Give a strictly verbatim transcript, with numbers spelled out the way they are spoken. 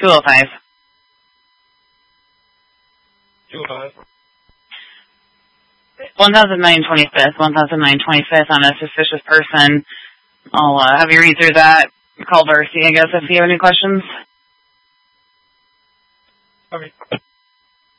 two oh five. two oh five. one thousand nine twenty-fifth, one thousand nine twenty-fifth on a suspicious person. I'll uh, have you read through that. Call Darcy, I guess, if you have any questions. Okay.